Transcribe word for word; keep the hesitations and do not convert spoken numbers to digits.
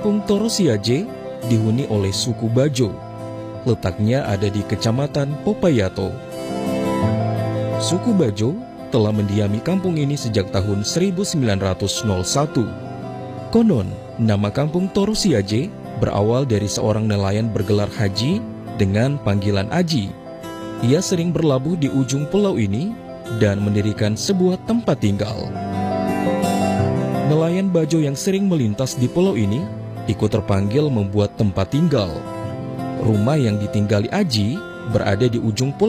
Kampung Torosiaje dihuni oleh suku Bajo. Letaknya ada di Kecamatan Popayato. Suku Bajo telah mendiami kampung ini sejak tahun seribu sembilan ratus satu. Konon, nama Kampung Torosiaje berawal dari seorang nelayan bergelar haji dengan panggilan Aji. Ia sering berlabuh di ujung pulau ini dan mendirikan sebuah tempat tinggal. Nelayan Bajo yang sering melintas di pulau ini ikut terpanggil membuat tempat tinggal. Rumah yang ditinggali Aji berada di ujung pulau